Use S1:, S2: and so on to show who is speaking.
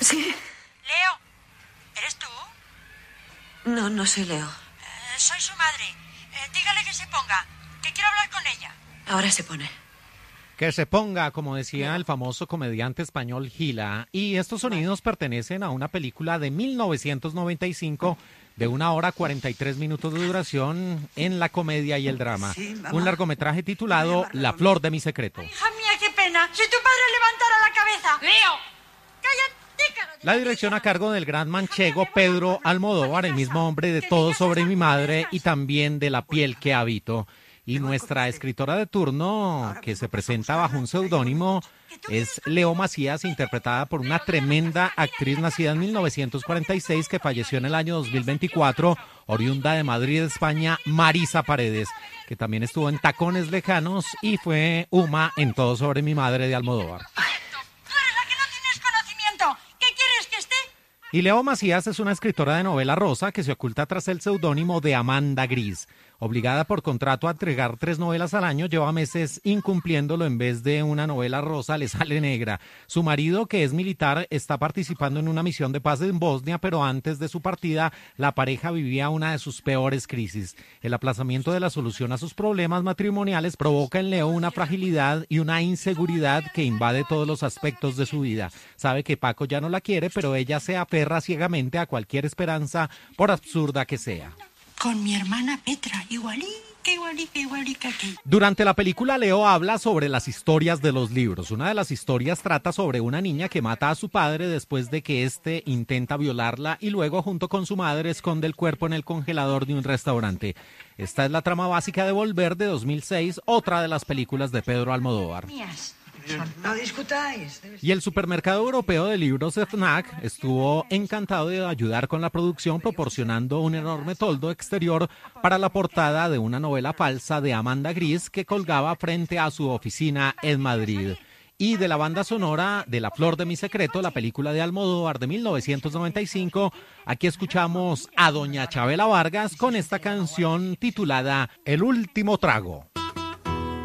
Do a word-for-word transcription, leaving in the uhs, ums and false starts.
S1: Sí.
S2: Leo, ¿eres tú?
S1: No, no soy Leo.
S2: Eh, soy su madre. Eh, dígale que se ponga, que quiero hablar con ella.
S1: Ahora se pone.
S3: Que se ponga, como decía el famoso comediante español Gila. Y estos sonidos pertenecen a una película de mil novecientos noventa y cinco de una hora cuarenta y tres minutos de duración en la comedia y el drama. Un largometraje titulado La flor de mi secreto.
S2: Hija mía, qué pena. Si tu padre levantara la cabeza. Leo, cállate, cara de...
S3: La dirección a cargo del gran manchego Pedro Almodóvar, el mismo hombre de Todo sobre mi madre y también de La piel que habito. Y nuestra escritora de turno, que se presenta bajo un seudónimo, es Leo Macías, interpretada por una tremenda actriz nacida en mil novecientos cuarenta y seis que falleció en el año dos mil veinticuatro, oriunda de Madrid, España, Marisa Paredes, que también estuvo en Tacones Lejanos y fue Uma en Todo sobre mi madre de Almodóvar.
S2: Tú eres la que no tienes conocimiento. ¿Qué quieres que esté?
S3: Y Leo Macías es una escritora de novela rosa que se oculta tras el seudónimo de Amanda Gris. Obligada por contrato a entregar tres novelas al año, lleva meses incumpliéndolo. En vez de una novela rosa, le sale negra. Su marido, que es militar, está participando en una misión de paz en Bosnia, pero antes de su partida, la pareja vivía una de sus peores crisis. El aplazamiento de la solución a sus problemas matrimoniales provoca en Leo una fragilidad y una inseguridad que invade todos los aspectos de su vida. Sabe que Paco ya no la quiere, pero ella se aferra ciegamente a cualquier esperanza, por absurda que sea.
S2: Con mi hermana Petra, igualica, igualica, igualica que...
S3: Durante la película, Leo habla sobre las historias de los libros. Una de las historias trata sobre una niña que mata a su padre después de que éste intenta violarla y luego, junto con su madre, esconde el cuerpo en el congelador de un restaurante. Esta es la trama básica de Volver, de dos mil seis, otra de las películas de Pedro Almodóvar.
S2: Mías.
S4: No discutáis.
S3: Y el supermercado europeo de libros FNAC estuvo encantado de ayudar con la producción, proporcionando un enorme toldo exterior para la portada de una novela falsa de Amanda Gris que colgaba frente a su oficina en Madrid. Y de la banda sonora de La flor de mi secreto, la película de Almodóvar de mil novecientos noventa y cinco, aquí escuchamos a doña Chabela Vargas con esta canción titulada El último trago.